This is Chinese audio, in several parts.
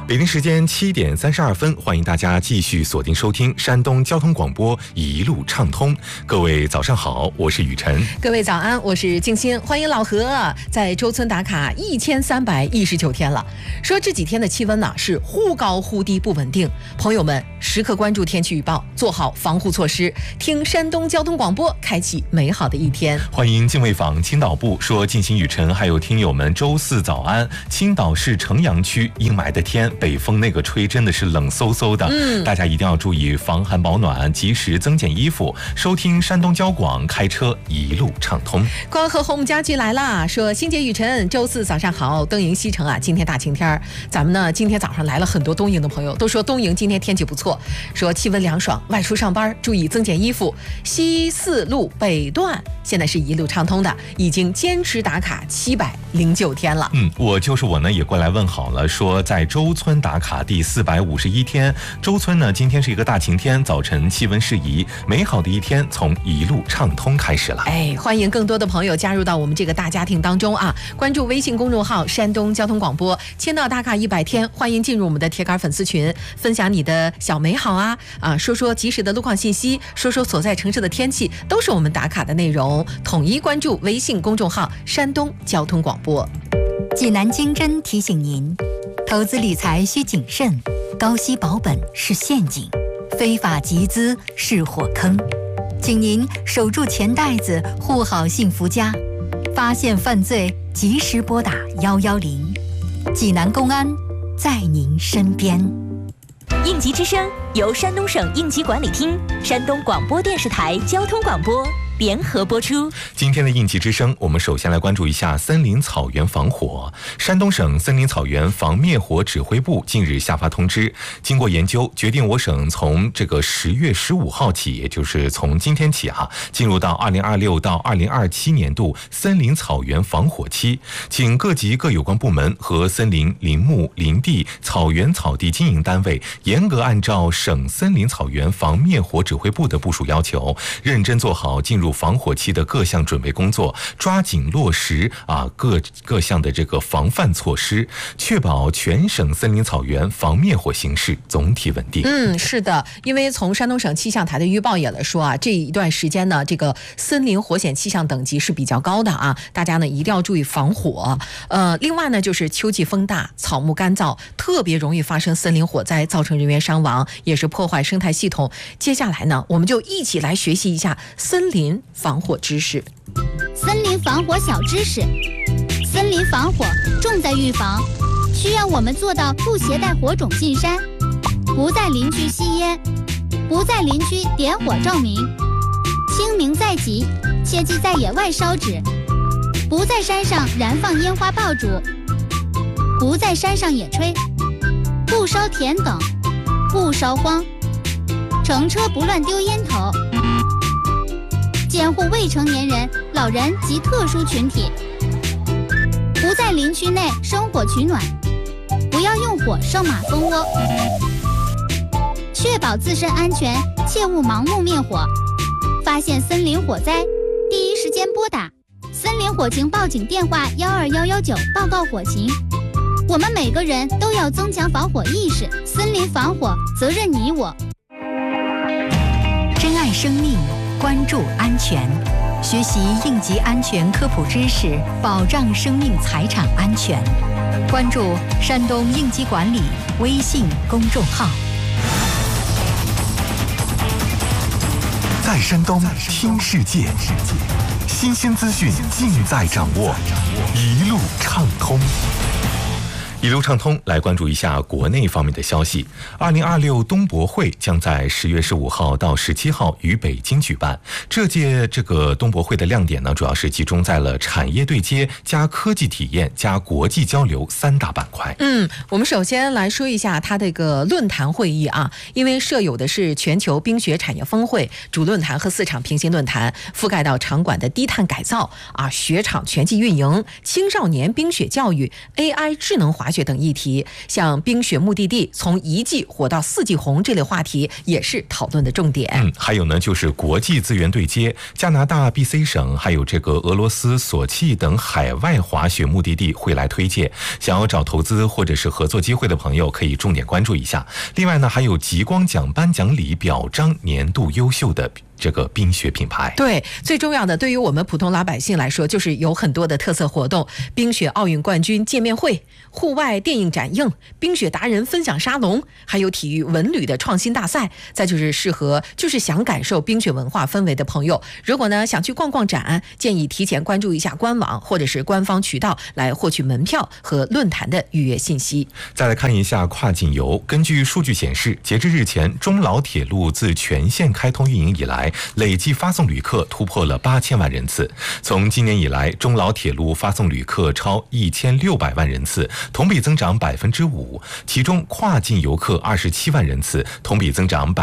北京时间7点32分，欢迎大家继续锁定收听山东交通广播一路畅通。各位早上好，我是雨晨。 各位早安，我是静心。欢迎老何在周村打卡1319天了。说这几天的气温呢是忽高忽低不稳定，朋友们时刻关注天气预报，做好防护措施，听山东交通广播，开启美好的一天。 欢迎敬畏坊青岛部说静心雨晨还有听友们周四早安。青岛市城阳区阴霾的天，北风那个吹真的是冷飕飕的，大家一定要注意防寒保暖，及时增减衣服。收听山东交广，开车一路畅通。 光和红家具来啦，说欣姐雨晨，周四早上好，东营西城今天大晴天。咱们呢今天早上来了很多东营的朋友，都说东营今天天气不错，说气温凉爽，外出上班注意增减衣服。西四路北段现在是一路畅通的，已经坚持打卡709天了。 我呢也过来问好了，说在周村打卡第451天，周村呢今天是一个大晴天，早晨气温适宜，美好的一天从一路畅通开始了。 欢迎更多的朋友加入到我们这个大家庭当中关注微信公众号山东交通广播，签到打卡100天，欢迎进入我们的铁杆粉丝群，分享你的小美好说说及时的路况信息，说说所在城市的天气，都是我们打卡的内容。统一关注微信公众号山东交通广播。 济南经侦提醒您，投资理财需谨慎，高息保本是陷阱，非法集资是火坑，请您守住钱袋子，护好幸福家。发现犯罪及时拨打110，济南公安在您身边。 应急之声由山东省应急管理厅、山东广播电视台交通广播联合播出。 今天的应急之声，我们首先来关注一下森林草原防火。山东省森林草原防灭火指挥部近日下发通知，经过研究，决定我省从这个10月15号起，也就是从今天起进入到2026到2027年度森林草原防火期，请各级各有关部门和森林、林木、林地、草原草地经营单位严格按照省森林草原防灭火指挥部的部署要求，认真做好进入防火期的各项准备工作，抓紧落实各项的这个防范措施，确保全省森林草原防灭火形势总体稳定。 是的，因为从山东省气象台的预报也来说这一段时间呢，这个森林火险气象等级是比较高的大家呢一定要注意防火。另外呢，就是秋季风大，草木干燥，特别容易发生森林火灾，造成人员伤亡，也是破坏生态系统。接下来呢，我们就一起来学习一下森林防火知识。 森林防火小知识：森林防火重在预防，需要我们做到不携带火种进山，不在林区吸烟，不在林区点火照明，清明在即，切忌在野外烧纸，不在山上燃放烟花爆竹，不在山上野炊，不烧田埂，不烧荒，乘车不乱丢烟头，监护未成年人、老人及特殊群体，不在林区内生火取暖，不要用火烧马蜂窝，确保自身安全，切勿盲目灭火。发现森林火灾，第一时间拨打森林火情报警电话12119报告火情。我们每个人都要增强防火意识，森林防火责任你我。 珍爱生命，关注安全，学习应急安全科普知识，保障生命财产安全。关注山东应急管理微信公众号。 在山东听世界，新鲜资讯尽在掌握，一路畅通。 一路畅通，来关注一下国内方面的消息。2026东博会将在10月15号到17号于北京举办。这届这个东博会的亮点呢，主要是集中在了产业对接加科技体验加国际交流3大板块。 我们首先来说一下它这个论坛会议因为设有的是全球冰雪产业峰会主论坛和4场平行论坛，覆盖到场馆的低碳改造雪场全季运营、青少年冰雪教育、AI 智能滑雪雪等议题，像冰雪目的地从1季火到4季红这类话题也是讨论的重点。 还有呢，就是国际资源对接，加拿大 BC 省还有这个俄罗斯索契等海外滑雪目的地会来推介，想要找投资或者是合作机会的朋友可以重点关注一下。另外呢，还有极光奖颁奖礼表彰年度优秀的这个冰雪品牌。 对，最重要的对于我们普通老百姓来说，就是有很多的特色活动，冰雪奥运冠军见面会、户外电影展映、冰雪达人分享沙龙，还有体育文旅的创新大赛，再就是适合想感受冰雪文化氛围的朋友，如果呢想去逛逛展，建议提前关注一下官网或者是官方渠道来获取门票和论坛的预约信息。 再来看一下跨境游，根据数据显示，截至日前，中老铁路自全线开通运营以来，累计发送旅客突破了8000万人次。从今年以来，中老铁路发送旅客超1600万人次，同比增长5%，其中跨境游客27万人次，同比增长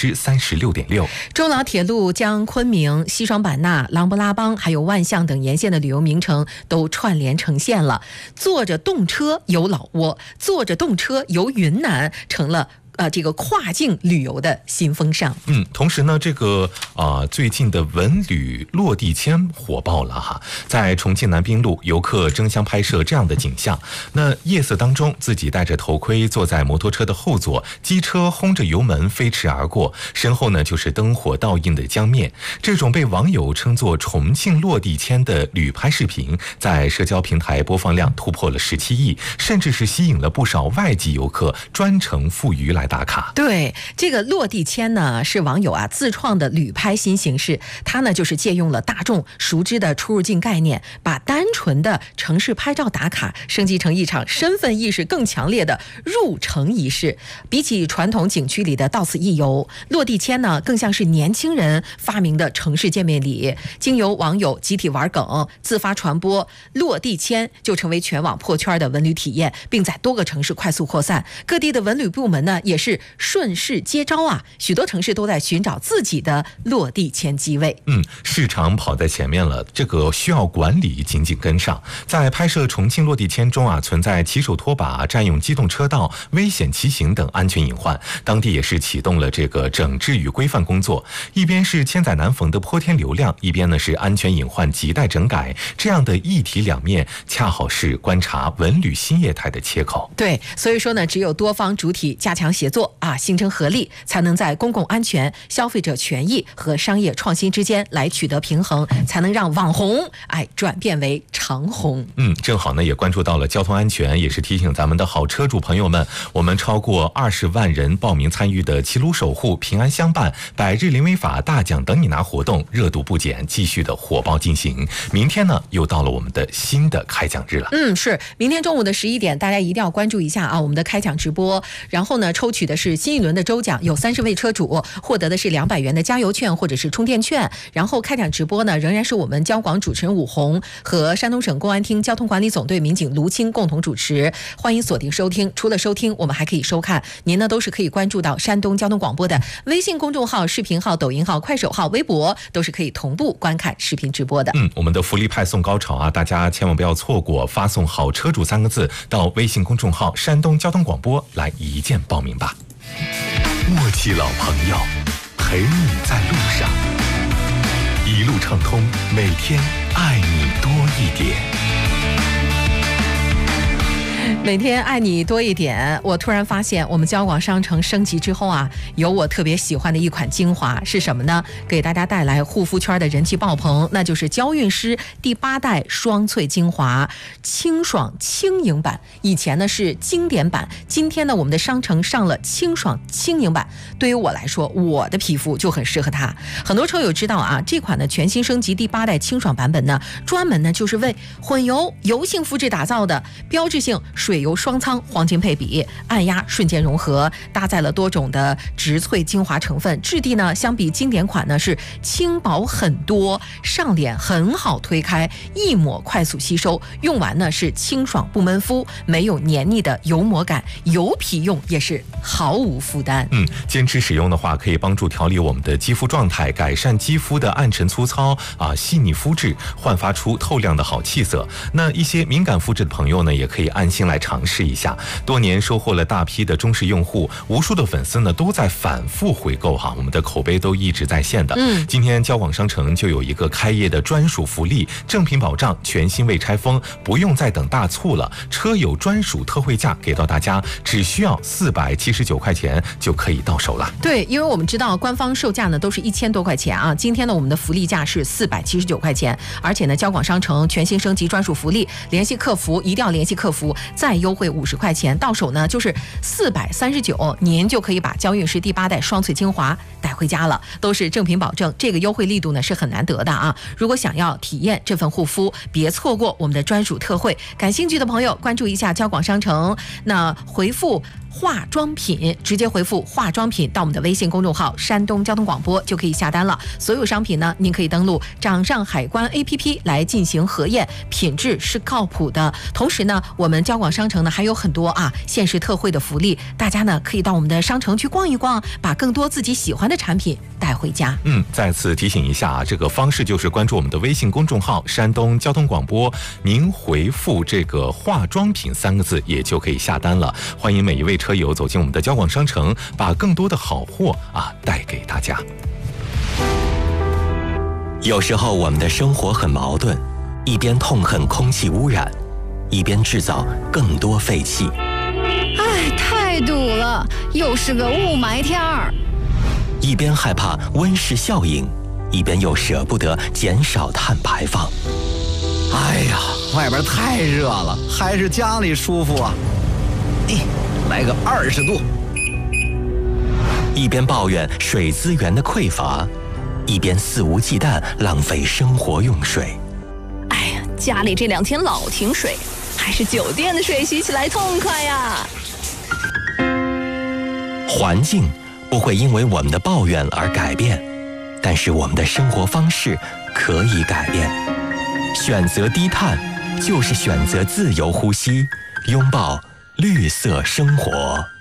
36.6%。 中老铁路将昆明、西双版纳、琅勃拉邦还有万象等沿线的旅游名城都串联呈现了，坐着动车游老挝，坐着动车游云南，成了这个跨境旅游的新风尚。 同时呢，这个最近的文旅落地签火爆了哈，在重庆南滨路，游客争相拍摄这样的景象。那夜色当中，自己戴着头盔坐在摩托车的后座，机车轰着油门飞驰而过，身后呢就是灯火倒映的江面。这种被网友称作重庆落地签的旅拍视频，在社交平台播放量突破了17亿，甚至是吸引了不少外籍游客专程赴渝来打卡。 对，这个落地签呢是网友自创的旅拍新形式，它呢就是借用了大众熟知的出入境概念，把单纯的城市拍照打卡升级成一场身份意识更强烈的入城仪式。比起传统景区里的到此一游，落地签呢更像是年轻人发明的城市见面礼，经由网友集体玩梗自发传播，落地签就成为全网破圈的文旅体验，并在多个城市快速扩散。各地的文旅部门呢也是顺势接招许多城市都在寻找自己的落地签机位。 市场跑在前面了，这个需要管理紧紧跟上。在拍摄重庆落地签中存在骑手拖把、占用机动车道、危险骑行等安全隐患，当地也是启动了这个整治与规范工作。一边是千载难逢的泼天流量，一边呢是安全隐患亟待整改，这样的一体两面，恰好是观察文旅新业态的切口。 对，所以说呢，只有多方主体加强协作形成合力，才能在公共安全、消费者权益和商业创新之间来取得平衡，才能让网红转变为长红。 正好呢也关注到了交通安全，也是提醒咱们的好车主朋友们，我们超过20万人报名参与的齐鲁守护、平安相伴、百日零违法大奖等你拿活动热度不减，继续的火爆进行。明天呢又到了我们的新的开奖日了。 是明天中午的11点，大家一定要关注一下我们的开奖直播。然后呢，抽取的是新一轮的周奖，有30位车主获得的是200元的加油券或者是充电券。然后开奖直播呢，仍然是我们交广主持人武红和山东省公安厅交通管理总队民警卢青共同主持，欢迎锁定收听。除了收听，我们还可以收看，您呢都是可以关注到山东交通广播的微信公众号、视频号、抖音号、快手号、微博，都是可以同步观看视频直播的。 我们的福利派送高潮大家千万不要错过，发送好车主3个字到微信公众号山东交通广播来一键报名吧。 默契老朋友，陪你在路上，一路畅通，每天爱你多一点。 每天爱你多一点。我突然发现，我们交广商城升级之后有我特别喜欢的一款精华是什么呢？给大家带来护肤圈的人气爆棚，那就是娇韵诗第8代双萃精华清爽轻盈版。以前呢是经典版，今天呢我们的商城上了清爽轻盈版。对于我来说，我的皮肤就很适合它。很多车友知道这款呢全新升级第8代清爽版本呢，专门呢就是为混油油性肤质打造的，标志性水油双仓黄金配比，按压瞬间融合，搭载了多种的植萃精华成分，质地呢相比经典款呢是轻薄很多，上脸很好推开，一抹快速吸收，用完呢是清爽不闷肤，没有黏腻的油膜感，油皮用也是毫无负担。 坚持使用的话，可以帮助调理我们的肌肤状态，改善肌肤的暗沉粗糙细腻肤质，焕发出透亮的好气色。那一些敏感肤质的朋友呢，也可以安心经来尝试一下。多年收获了大批的忠实用户，无数的粉丝呢都在反复回购哈，我们的口碑都一直在线的。今天交广商城就有一个开业的专属福利，正品保障，全新未拆封，不用再等大促了，车友专属特惠价给到大家，只需要479块钱就可以到手了。 对，因为我们知道官方售价呢都是1000多块钱啊，今天呢我们的福利价是479块钱，而且呢交广商城全新升级专属福利，联系客服一定要联系客服，再优惠50块钱，到手呢就是439，您就可以把娇韵诗第8代双萃精华带回家了，都是正品保证，这个优惠力度呢是很难得的啊！如果想要体验这份护肤，别错过我们的专属特惠。感兴趣的朋友关注一下交广商城，那回复化妆品，直接回复化妆品到我们的微信公众号山东交通广播就可以下单了。所有商品呢，您可以登录掌上海关 APP 来进行核验，品质是靠谱的。同时呢，我们交广商城呢还有很多限时特惠的福利，大家呢可以到我们的商城去逛一逛，把更多自己喜欢的产品带回家。 再次提醒一下这个方式就是关注我们的微信公众号山东交通广播，您回复这个化妆品3个字也就可以下单了。欢迎每一位车友走进我们的交广商城，把更多的好货带给大家。 有时候我们的生活很矛盾，一边痛恨空气污染，一边制造更多废气。 太堵了，又是个雾霾天儿。 一边害怕温室效应，一边又舍不得减少碳排放。 哎呀，外边太热了，还是家里舒服啊。来个20度。 一边抱怨水资源的匮乏，一边肆无忌惮浪费生活用水。 哎呀，家里这2天老停水，还是酒店的水洗起来痛快呀。 环境不会因为我们的抱怨而改变，但是我们的生活方式可以改变。选择低碳，就是选择自由呼吸，拥抱绿色生活。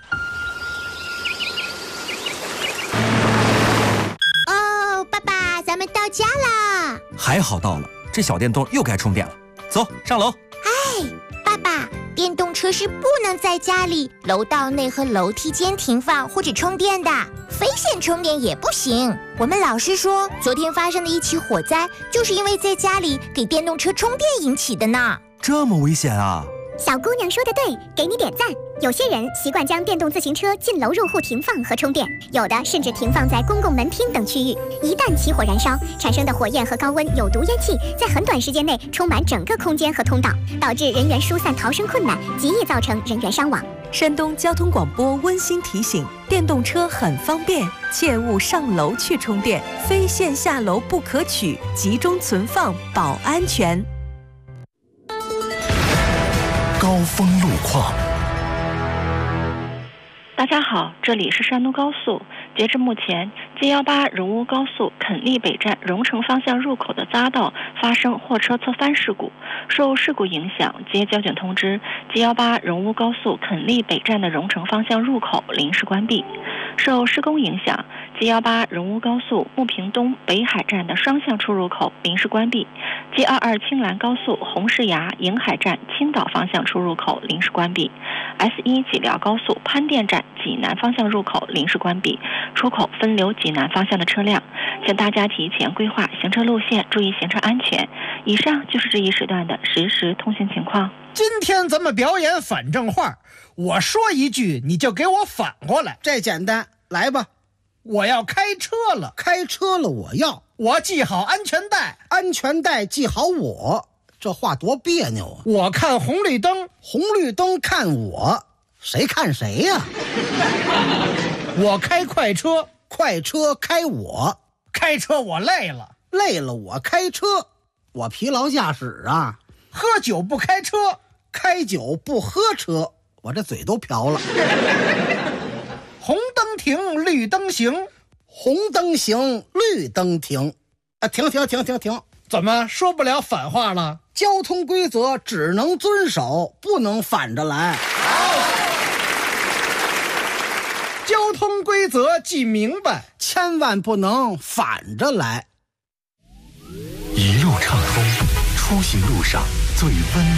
哦，爸爸，咱们到家啦！ 还好到了，这小电动又该充电了。走，上楼。 爸爸，电动车是不能在家里、楼道内和楼梯间停放或者充电的，非线充电也不行。我们老师说，昨天发生的一起火灾，就是因为在家里给电动车充电引起的呢。 这么危险啊！ 小姑娘说的对，给你点赞。有些人习惯将电动自行车进楼入户停放和充电，有的甚至停放在公共门厅等区域。一旦起火燃烧，产生的火焰和高温有毒烟气在很短时间内充满整个空间和通道，导致人员疏散逃生困难，极易造成人员伤亡。 山东交通广播温馨提醒：电动车很方便，切勿上楼去充电，非线下楼不可取，集中存放保安全。 高峰路况。 大家好，这里是山东高速。截至目前，G18荣乌高速垦利北站荣成方向入口的匝道发生货车侧翻事故，受事故影响，接交警通知，G18荣乌高速垦利北站的荣成方向入口临时关闭。受施工影响，G18荣乌高速牟平东北海站的双向出入口临时关闭。G22青兰高速红石崖迎海站青岛方向出入口临时关闭。S1济辽高速潘店站济南方向入口临时关闭，出口分流济南方向的车辆，请大家提前规划行车路线，注意行车安全。以上就是这一时段的实时通行情况。 今天咱们表演反正话，我说一句你就给我反过来。 这简单，来吧。 我要开车了， 开车了我系好安全带， 安全带系好我。这话多别扭啊！ 我看红绿灯， 红绿灯看我，谁看谁呀？ 我开快车， 快车开我， 开车我累了， 累了我开车，我疲劳驾驶啊。 喝酒不开车， 开酒不喝车，我这嘴都瓢了。 红灯停，绿灯行， 红灯行，绿灯停。停！ 怎么说不了反话了？ 交通规则只能遵守，不能反着来。 交通规则记明白， 千万不能反着来。 一路畅通，出行路上最温